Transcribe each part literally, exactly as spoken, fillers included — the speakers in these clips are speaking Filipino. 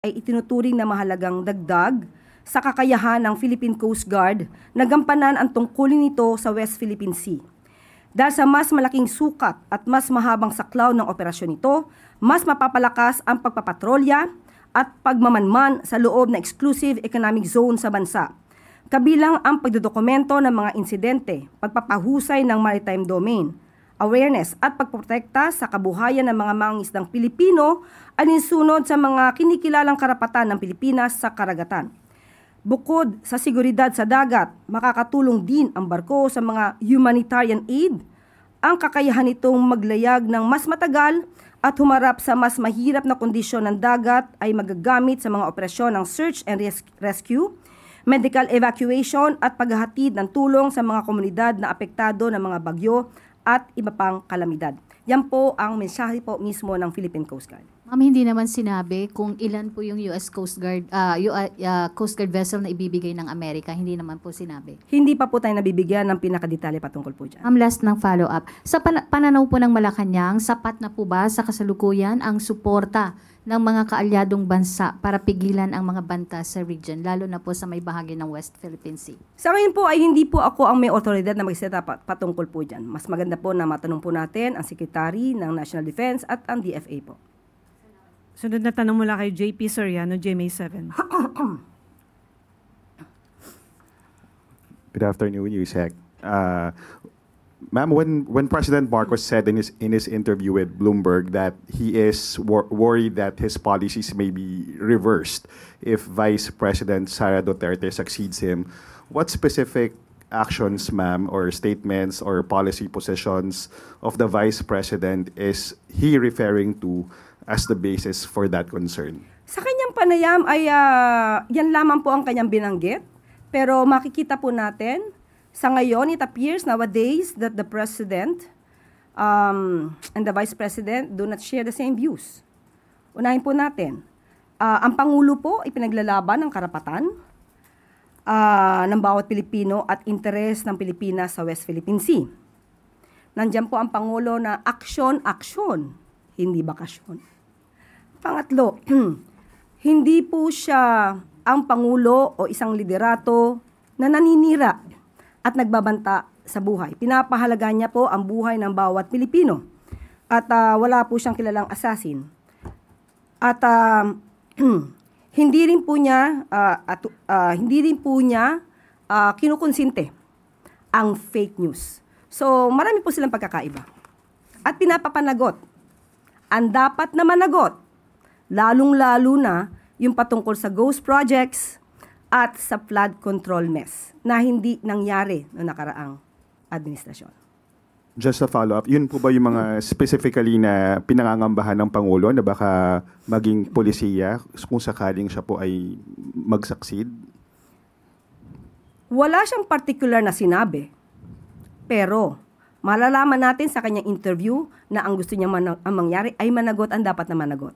ay itinuturing na mahalagang dagdag sa kakayahan ng Philippine Coast Guard na gampanan ang tungkulin nito sa West Philippine Sea. Dahil sa mas malaking sukat at mas mahabang saklaw ng operasyon nito, mas mapapalakas ang pagpapatrolya at pagmamanman sa loob na exclusive economic zone sa bansa. Kabilang ang pagdodokumento ng mga insidente, pagpapahusay ng maritime domain, awareness at pagprotekta sa kabuhayan ng mga mangingisdang Pilipino alinsunod sa mga kinikilalang karapatan ng Pilipinas sa karagatan. Bukod sa seguridad sa dagat, makakatulong din ang barko sa mga humanitarian aid, ang kakayahan nitong maglayag ng mas matagal at humarap sa mas mahirap na kondisyon ng dagat ay magagamit sa mga operasyon ng search and res- rescue, medical evacuation at paghahatid ng tulong sa mga komunidad na apektado ng mga bagyo at iba pang kalamidad. Yan po ang mensahe po mismo ng Philippine Coast Guard. Ma'am, hindi naman sinabi kung ilan po yung U S Coast Guard, uh, uh, Coast Guard vessel na ibibigay ng Amerika. Hindi naman po sinabi. Hindi pa po tayo nabibigyan ng pinakadetalye patungkol po dyan. Ma'am, last ng follow-up. Sa pan- pananaw po ng Malacanang, sapat na po ba sa kasalukuyan ang suporta ng mga kaalyadong bansa para pigilan ang mga banta sa region, lalo na po sa may bahagi ng West Philippine Sea? Sa ngayon po ay hindi po ako ang may otoridad na magsalita patungkol po dyan. Mas maganda po na matanong po natin ang Secretary ng National Defense at ang D F A po. Sunod na tanong mula kay J P Soriano, G M A seven. Good afternoon, Yusek. Uh, Ma'am, when, when President Marcos said in his, in his interview with Bloomberg that he is wor- worried that his policies may be reversed if Vice President Sara Duterte succeeds him, what specific actions, ma'am, or statements or policy positions of the Vice President is he referring to as the basis for that concern? Sa kanyang panayam ay uh, yan lamang po ang kanyang binanggit. Pero makikita po natin, sa ngayon, it appears nowadays that the President um, and the Vice President do not share the same views. Unahin po natin, uh, ang Pangulo po ay pinaglalaban ng karapatan uh, ng bawat Pilipino at interes ng Pilipinas sa West Philippine Sea. Nandiyan po ang Pangulo na aksyon-aksyon, hindi bakasyon. Pangatlo, hindi po siya ang Pangulo o isang liderato na naninira at nagbabanta sa buhay. Pinapahalaga niya po ang buhay ng bawat Pilipino. At uh, wala po siyang kilalang assassin. At uh, hindi rin po niya uh, at, uh, hindi rin po niya uh, kinukonsinte ang fake news. So, marami po silang pagkakaiba. At pinapapanagot ang dapat na managot, lalong-lalo na yung patungkol sa ghost projects at sa flood control mess na hindi nangyari noong nakaraang administrasyon. Just a follow-up, yun po ba yung mga specifically na pinangangambahan ng Pangulo na baka maging polisiya kung sakaling siya po ay mag-succeed? Wala siyang particular na sinabi, pero malalaman natin sa kanyang interview na ang gusto niya man- ang mangyari ay managot ang dapat na managot.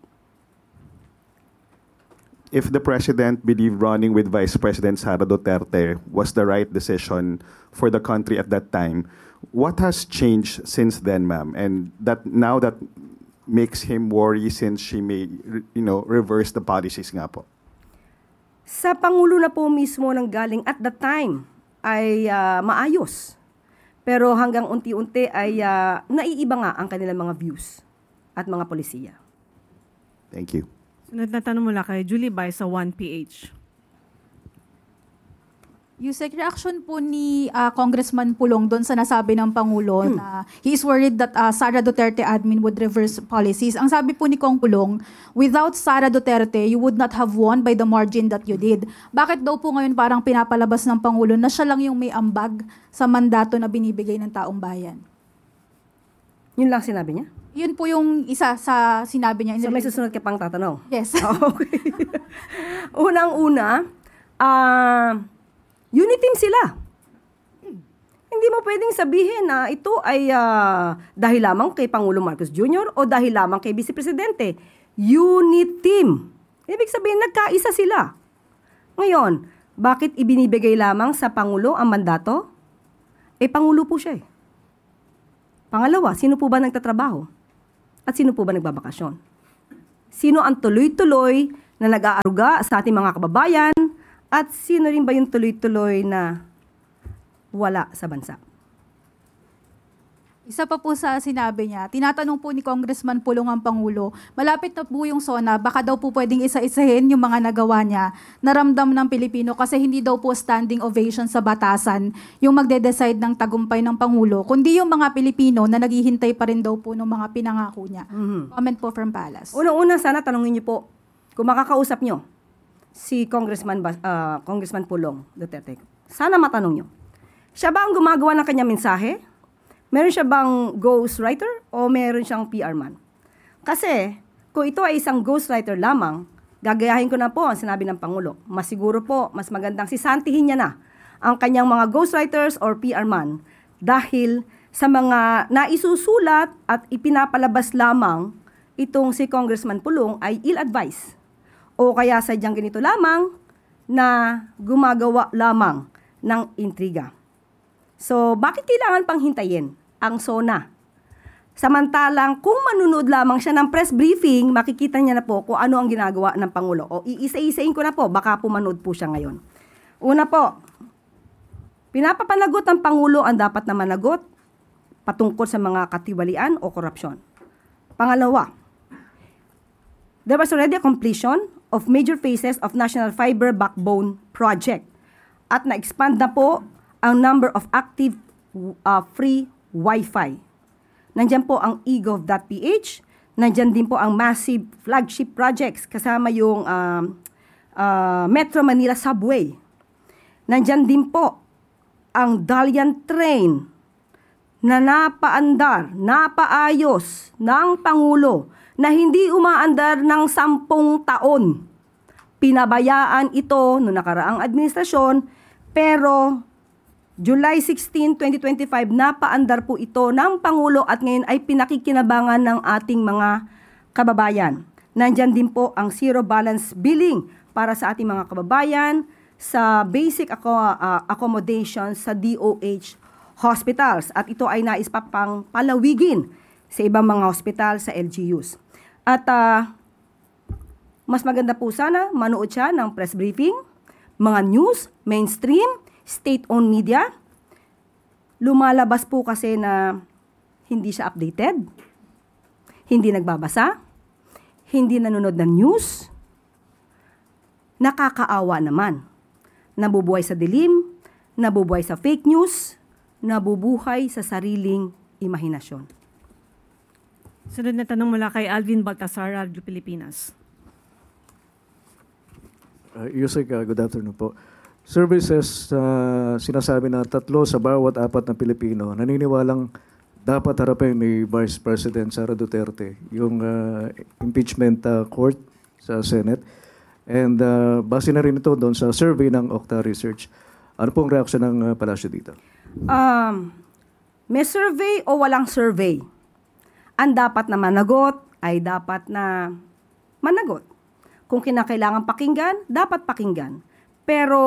If the President believed running with Vice President Sara Duterte was the right decision for the country at that time, what has changed since then, ma'am? And that now that makes him worry since she may, you know, reverse the policies nga po? Sa Pangulo na po mismo nang galing at the time ay uh, maayos. Pero hanggang unti-unti ay uh, naiiba nga ang kanilang mga views at mga polisiya. Thank you. Sunod na tanong mula kay Julie Bay sa one P H. Yusek, reaction po ni uh, Congressman Pulong doon sa nasabi ng Pangulo hmm. na he is worried that uh, Sara Duterte admin would reverse policies. Ang sabi po ni Kong Pulong, without Sara Duterte, you would not have won by the margin that you did. Bakit daw po ngayon parang pinapalabas ng Pangulo na siya lang yung may ambag sa mandato na binibigay ng taong bayan? Yun lang sinabi niya? Yun po yung isa sa sinabi niya. So may susunod ka pang tatanong? Yes. Okay. Unang-una, ah... Uh, Uniteam sila. Hindi mo pwedeng sabihin na ito ay uh, dahil lamang kay Pangulo Marcos Junior o dahil lamang kay Vice Presidente. Uniteam. Ibig sabihin, nagkaisa sila. Ngayon, bakit ibinibigay lamang sa Pangulo ang mandato? Eh, Pangulo po siya eh. Pangalawa, sino po ba nagtatrabaho? At sino po ba nagbabakasyon? Sino ang tuloy-tuloy na na nag-aaruga sa ating mga kababayan at sino rin ba yung tuloy-tuloy na wala sa bansa. Isa pa po sa sinabi niya, tinatanong po ni Congressman Pulong ang Pangulo, malapit na po yung SONA, baka daw po pwedeng isa-isahin yung mga nagawa niya, naramdam ng Pilipino kasi hindi daw po standing ovation sa batasan yung magde-decide ng tagumpay ng Pangulo, kundi yung mga Pilipino na naghihintay pa rin daw po ng mga pinangako niya. Mhm. Comment po from Palace. Unang-una, sana tanongin niyo po, kung makakausap niyo si Congressman, Bas- ah, Congressman Pulong Duterte, sana matanong niyo, siya ba ang gumagawa ng kanyang mensahe? Meron siya bang ghostwriter o meron siyang P R man? Kasi kung ito ay isang ghostwriter lamang, gagayahin ko na po ang sinabi ng Pangulo. Mas siguro po, mas magandang sisantihin niya na ang kanyang mga ghostwriters or P R man dahil sa mga naisusulat at ipinapalabas lamang itong si Congressman Pulong ay ill-advised. O kaya sadyang ganito lamang na gumagawa lamang ng intriga. So, bakit kailangan pang hintayin ang SONA? Samantalang, kung manunood lamang siya ng press briefing, makikita niya na po kung ano ang ginagawa ng Pangulo. O iisa-isain ko na po, baka po manood po siya ngayon. Una po, pinapapanagot ng Pangulo ang dapat na managot patungkol sa mga katiwalian o korupsyon. Pangalawa, there was already a completion of major phases of National Fiber Backbone Project at na-expand na po ang number of active uh, free Wi-Fi. Nandiyan po ang e gov dot p h, nandiyan din po ang massive flagship projects kasama yung um, uh, Metro Manila Subway. Nandiyan din po ang Dalian Train na napaandar, napaayos ng Pangulo na hindi umaandar ng sampung taon. Pinabayaan ito noong nakaraang administrasyon, pero July sixteenth, twenty twenty-five, napaandar po ito ng Pangulo at ngayon ay pinakikinabangan ng ating mga kababayan. Nandyan din po ang zero balance billing para sa ating mga kababayan sa basic ako, uh, accommodation sa D O H hospitals. At ito ay nais pa pang palawigin sa ibang mga hospital sa L G Us. At uh, mas maganda po sana manood siya ng press briefing, mga news, mainstream, state-owned media. Lumalabas po kasi na hindi siya updated, hindi nagbabasa, hindi nanonood ng news. Nakakaawa naman. Nabubuhay sa dilim, nabubuhay sa fake news, nabubuhay sa sariling imahinasyon. Sunod na tanong mula kay Alvin Baltasar, Radyo Pilipinas. Uh, Yusek, uh, good afternoon po. Services, uh, sinasabi na tatlo sa bawat apat na Pilipino naniniwalang dapat harapin ni Vice President Sara Duterte yung uh, impeachment uh, court sa Senate. And uh, base na rin ito doon sa survey ng Okta Research. Ano pong reaksyon ng uh, palasyo dito? Um, may survey o walang survey? Ang dapat na managot ay dapat na managot. Kung kinakailangan pakinggan, dapat pakinggan. Pero,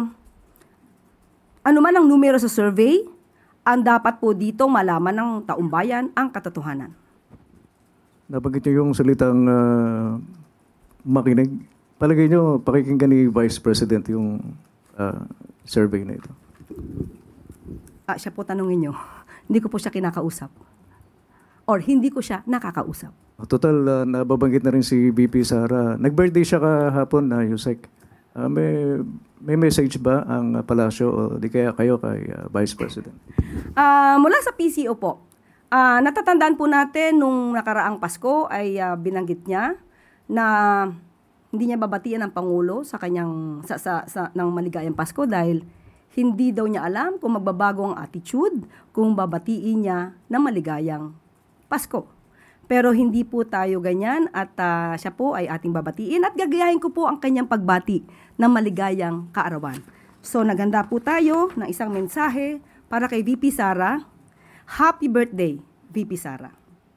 ano man ang numero sa survey, ang dapat po dito malaman ng taumbayan ang katotohanan. Nabanggit niyo yung salitang uh, makinig. Palagay niyo, pakikinggan ni Vice President yung uh, survey na ito. Ah, siya po tanungin niyo. Hindi ko po siya kinakausap. Or hindi ko siya nakakausap. Total, uh, nababanggit na rin si V P Sara. Nag-birthday siya kahapon na, Yusek. Uh, may, may message ba ang uh, palasyo o di kaya kayo kay uh, Vice President? Uh, mula sa P C O po, uh, natatandaan po natin nung nakaraang Pasko ay uh, binanggit niya na hindi niya babatian ang Pangulo sa kanyang sa, sa, sa ng maligayang Pasko dahil hindi daw niya alam kung magbabago ang attitude kung babatiin niya ng maligayang Pasko. Pero hindi po tayo ganyan at uh, siya po ay ating babatiin at gagayahin ko po ang kanyang pagbati ng maligayang kaarawan. So naganda po tayo ng isang mensahe para kay V P Sara. Happy birthday, V P Sara.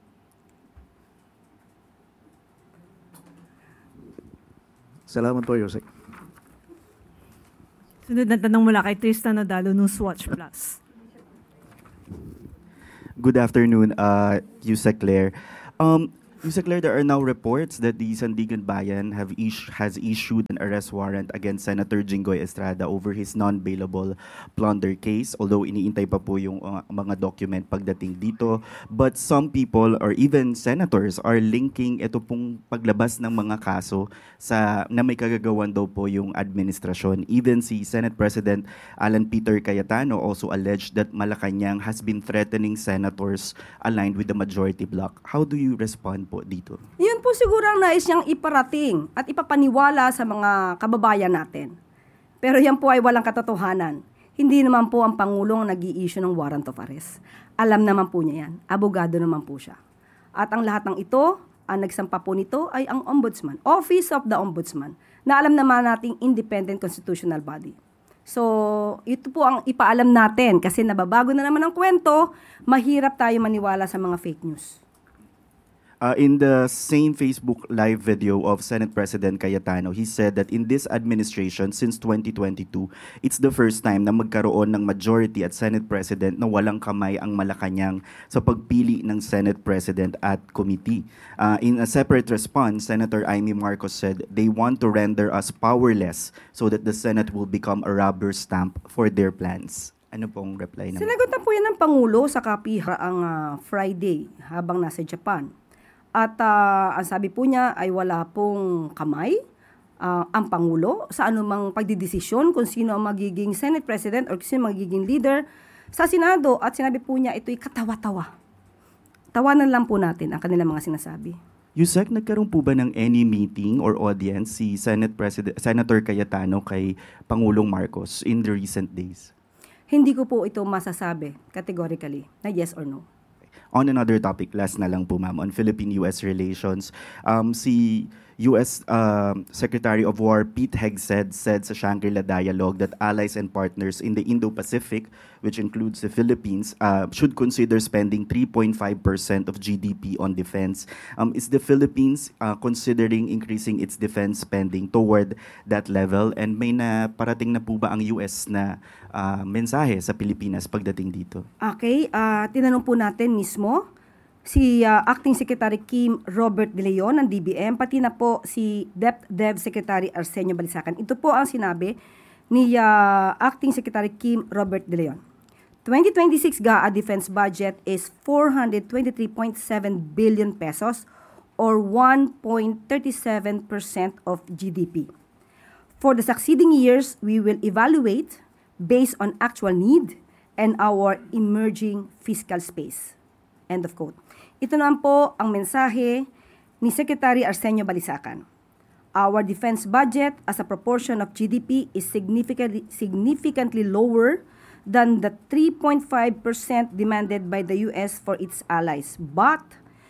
Salamat po, Yusek. Sunod na tanong mula kay Tristan Odalo, Newswatch Plus. Good afternoon, uh, Yusek Claire. Um, Mister Claire, there are now reports that the Sandigan Bayan have is- has issued an arrest warrant against Senator Jinggoy Estrada over his non-bailable plunder case, although iniintay pa po yung uh, mga document pagdating dito. But some people or even senators are linking ito pong paglabas ng mga kaso sa na may kagagawan daw po yung administrasyon. Even si Senate President Alan Peter Cayetano also alleged that Malacanang has been threatening senators aligned with the majority bloc. How do you respond po dito? Yun po siguro ang nais niyang iparating at ipapaniwala sa mga kababayan natin. Pero yan po ay walang katotohanan. Hindi naman po ang Pangulong nag-i-issue ng warrant of arrest. Alam naman po niya yan. Abogado naman po siya. At ang lahat ng ito, ang nagsampa po nito ay ang Ombudsman, Office of the Ombudsman, na alam naman nating independent constitutional body. So, ito po ang ipaalam natin kasi nababago na naman ang kwento, mahirap tayo maniwala sa mga fake news. Uh, in the same Facebook live video of Senate President Cayetano, he said that in this administration since twenty twenty-two, it's the first time na magkaroon ng majority at Senate President na walang kamay ang Malacanang sa pagpili ng Senate President at committee. Uh, in a separate response, Senator Amy Marcos said they want to render us powerless so that the Senate will become a rubber stamp for their plans. Ano pong reply naman? Sinagot na po yan ng Pangulo sa kapiha ang uh, Friday habang nasa Japan. At uh, ang sabi po niya ay wala pong kamay uh, ang Pangulo sa anumang pagdidesisyon kung sino ang magiging Senate President or sino ang magiging leader sa Senado. At sinabi po niya ito'y katawa-tawa. Tawanan lang po natin ang kanilang mga sinasabi. Yusek, nagkaroon po ba ng any meeting or audience si Senate President, Senator Cayetano kay Pangulong Marcos in the recent days? Hindi ko po ito masasabi categorically na yes or no. On another topic, last na lang po ma'am, on Philippine-U S relations, um, si U S um, Secretary of War Pete Hegseth said sa Shangri-La Dialogue that allies and partners in the Indo-Pacific, which includes the Philippines, uh, should consider spending three point five percent of G D P on defense. Um, is the Philippines uh, considering increasing its defense spending toward that level? And may na parating na po ba ang U S na uh, mensahe sa Pilipinas pagdating dito? Okay, uh, tinanong po natin mismo si uh, Acting Secretary Kim Robert De Leon ng D B M, pati na po si DepDev Secretary Arsenio Balisacan. Ito po ang sinabi ni uh, Acting Secretary Kim Robert De Leon. twenty twenty-six G A A defense budget is four hundred twenty-three point seven billion pesos or one point three seven percent of G D P. For the succeeding years, we will evaluate based on actual need and our emerging fiscal space. End of quote. Ito naman po ang mensahe ni Secretary Arsenio Balisacan. Our defense budget as a proportion of G D P is significantly, significantly lower than the three point five percent demanded by the U S for its allies. But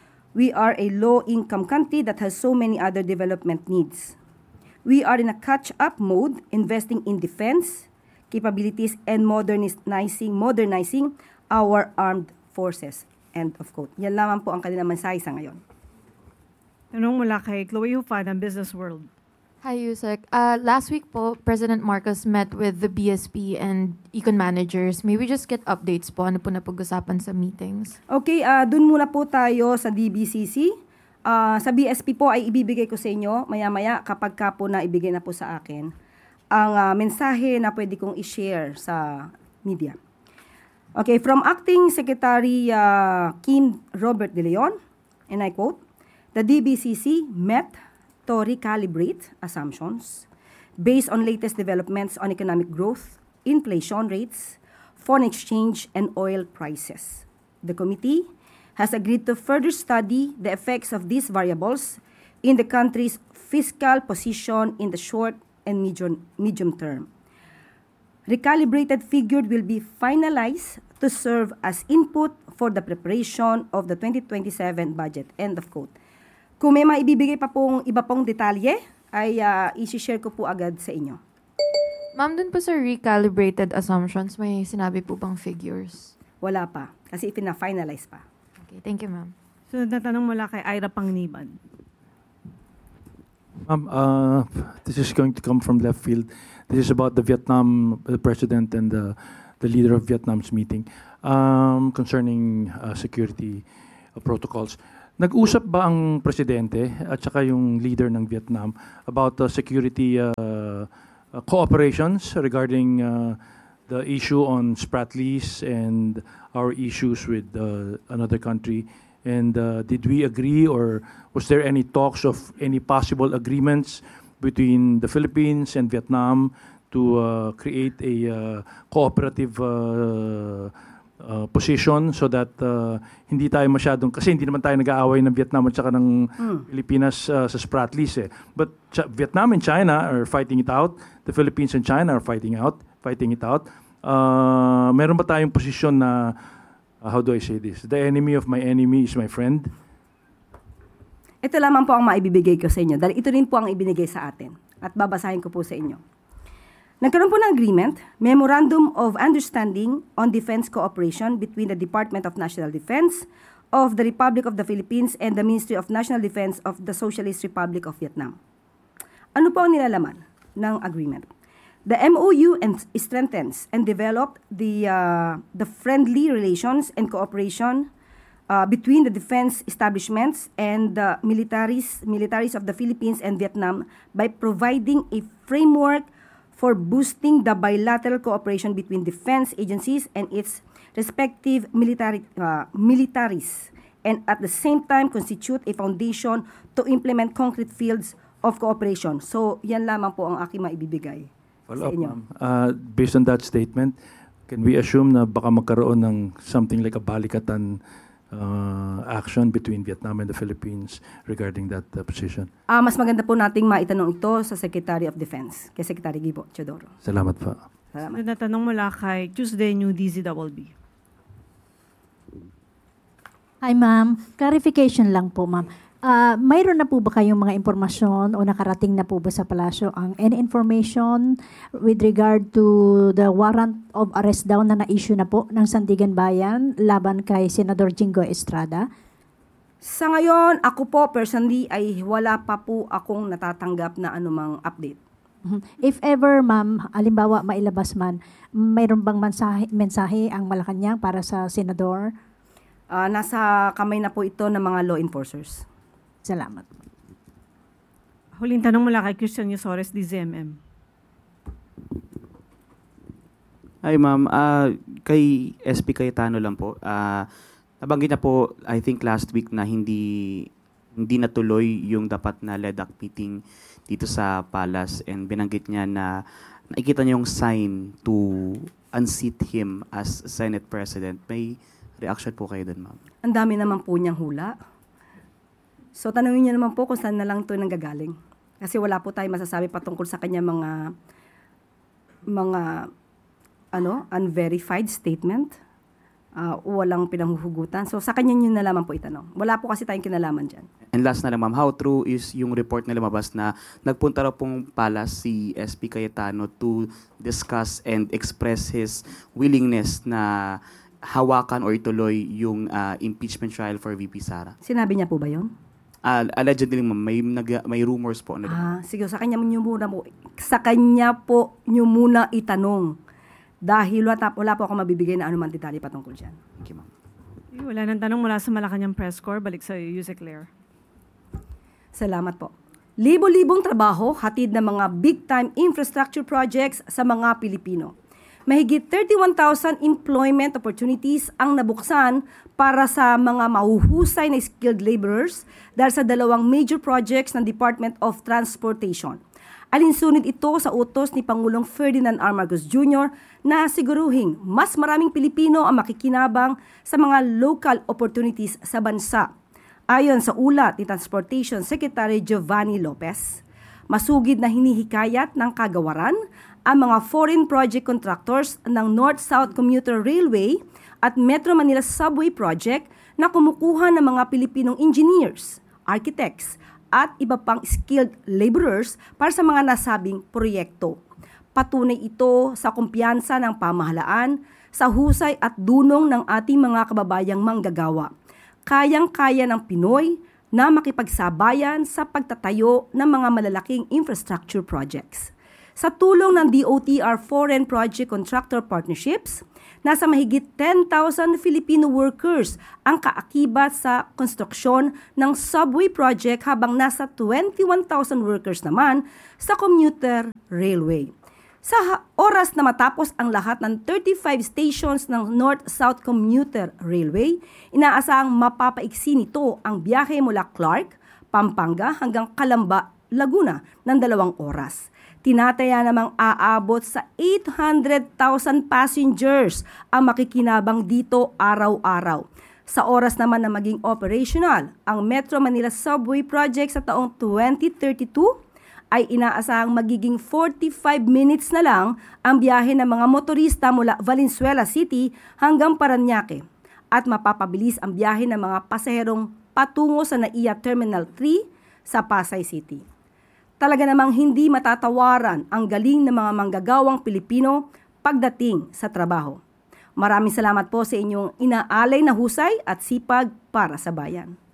we are a low-income country that has so many other development needs. We are in a catch-up mode, investing in defense capabilities and modernizing, modernizing our armed forces. End of quote. Yan lamang po ang kanilang mensahe sa ngayon. Tanong mula kay Chloe Hufa ng Business World. Hi, Yusek. Uh, last week po, President Marcos met with the B S P and econ managers. May we just get updates po? Ano po napag-usapan sa meetings? Okay, uh, dun muna po tayo sa D B C C. Uh, sa B S P po ay ibibigay ko sa inyo maya-maya kapag ka po na ibigay na po sa akin ang uh, mensahe na pwede kong i-share sa media. Okay, from Acting Secretary uh, Kim Robert De Leon, and I quote, the D B C C met to recalibrate assumptions based on latest developments on economic growth, inflation rates, foreign exchange, and oil prices. The committee has agreed to further study the effects of these variables in the country's fiscal position in the short and medium, medium term. Recalibrated figure will be finalized to serve as input for the preparation of the twenty twenty-seven budget. End of quote. Kung may maibibigay pa pong iba pong detalye, ay uh, isi-share ko po agad sa inyo. Ma'am, dun po sa recalibrated assumptions, may sinabi po bang figures? Wala pa, kasi ipina-finalize pa. Okay, thank you, ma'am. Sunod na tanong mula kay Ira Pangniban. Ma'am, uh, this is going to come from left field. This is about the Vietnam the president and the, the leader of Vietnam's meeting um, concerning uh, security uh, protocols. nag-usap ba ang presidente at saka yung leader ng Vietnam about uh, security uh, uh, cooperations regarding uh, the issue on Spratlys and our issues with uh, another country? And uh, did we agree, or was there any talks of any possible agreements between the Philippines and Vietnam to uh, create a uh, cooperative uh, uh, position so that uh, hindi tayo masyadong, kasi hindi naman tayo nag-aaway ng Vietnam at saka ng mm. Pilipinas uh, sa Spratlys eh. But Ch- Vietnam and China are fighting it out. The Philippines and China are fighting out, fighting it out. Uh, meron ba tayong posisyon na, uh, how do I say this? The enemy of my enemy is my friend? Ito lamang po ang maibibigay ko sa inyo dahil ito rin po ang ibinigay sa atin at babasahin ko po sa inyo. Nagkaroon po ng agreement, Memorandum of Understanding on Defense Cooperation between the Department of National Defense of the Republic of the Philippines and the Ministry of National Defense of the Socialist Republic of Vietnam. Ano po ang nilalaman ng agreement? The M O U and strengthens and developed the uh, the friendly relations and cooperation uh, between the defense establishments and the militaries militaries of the Philippines and Vietnam by providing a framework for boosting the bilateral cooperation between defense agencies and its respective military uh, militaries, and at the same time constitute a foundation to implement concrete fields of cooperation. So, yan lamang po ang aking maibibigay Follow sa up, inyo. ma'am. Uh, based on that statement, can we assume na baka magkaroon ng something like a balikatan uh, action between Vietnam and the Philippines regarding that uh, position? Ah, mas maganda po nating maitanong ito sa Secretary of Defense, kay Secretary Gibo Teodoro. Salamat po. Salamat. Sunod na tanong mula kay Tuesday New D Z B B. Hi ma'am, clarification lang po ma'am. Uh, mayroon na po ba kayong mga impormasyon o nakarating na po ba sa palasyo ang any information with regard to the warrant of arrest daw na na-issue na po ng Sandigan Bayan laban kay Senador Jinggoy Estrada? Sa ngayon, ako po personally ay wala pa po akong natatanggap na anumang update. If ever ma'am, alimbawa mailabas man, mayroon bang mensahe, mensahe ang Malacanang para sa Senador? Uh, nasa kamay na po ito ng mga law enforcers. Salamat. Huling tanong mula kay Christian Yusores, D Z M M. Hi ma'am, uh, kay S P Cayetano lang po. Uh, nabanggit na po, I think last week na hindi hindi natuloy yung dapat na L E D A C meeting dito sa Palace, and binanggit niya na nakikita niya yung sign to unseat him as Senate President. May reaction po kayo dun, ma'am? Ang dami naman po niyang hula. So, tanungin niyo naman po kung saan na lang ito nanggagaling. Kasi wala po tayo masasabi patungkol sa kanya mga mga ano, unverified statement. Uh, walang pinanghuhugutan. So, sa kanya niyo na lamang po itanong. Wala po kasi tayong kinalaman dyan. And last na lang, ma'am, how true is yung report na lumabas na nagpunta raw pong Palace si S P Cayetano to discuss and express his willingness na hawakan or ituloy yung uh, impeachment trial for V P Sara? Sinabi niya po ba yun? Uh, allegedly, ma'am, may, nag, may rumors po. Na ah, sige, sa kanya niyo muna po, sa kanya po niyo muna itanong. Dahil wala, wala po ako mabibigay na anumang detalye patungkol dyan. Thank you, ma'am. Wala nang tanong mula sa Malacanang Press Corps. Balik sa Yusek Claire. Salamat po. Libo-libong trabaho, hatid ng mga big-time infrastructure projects sa mga Pilipino. Mahigit thirty-one thousand employment opportunities ang nabuksan para sa mga mahuhusay na skilled laborers dahil sa dalawang major projects ng Department of Transportation. Alinsunod ito sa utos ni Pangulong Ferdinand R. Marcos Junior na siguruhing mas maraming Pilipino ang makikinabang sa mga local opportunities sa bansa. Ayon sa ulat ni Transportation Secretary Giovanni Lopez, masugid na hinihikayat ng kagawaran ang mga foreign project contractors ng North-South Commuter Railway at Metro Manila Subway Project na kumukuha ng mga Pilipinong engineers, architects, at iba pang skilled laborers para sa mga nasabing proyekto. Patunay ito sa kumpiyansa ng pamahalaan, sa husay at dunong ng ating mga kababayang manggagawa. Kayang-kaya ng Pinoy na makipagsabayan sa pagtatayo ng mga malalaking infrastructure projects. Sa tulong ng D O T R Foreign Project Contractor Partnerships, nasa mahigit ten thousand Filipino workers ang kaakibat sa konstruksyon ng subway project habang nasa twenty-one thousand workers naman sa commuter railway. Sa oras na matapos ang lahat ng thirty-five stations ng North-South Commuter Railway, inaasahang mapapaiksi nito ang biyahe mula Clark, Pampanga hanggang Calamba, Laguna ng dalawang oras. Tinataya namang aabot sa eight hundred thousand passengers ang makikinabang dito araw-araw. Sa oras naman na maging operational, ang Metro Manila Subway Project sa taong twenty thirty-two ay inaasahang magiging forty-five minutes na lang ang biyahe ng mga motorista mula Valenzuela City hanggang Parañaque at mapapabilis ang biyahe ng mga pasaherong patungo sa N A I A Terminal three sa Pasay City. Talaga namang hindi matatawaran ang galing ng mga manggagawang Pilipino pagdating sa trabaho. Maraming salamat po sa inyong inaalay na husay at sipag para sa bayan.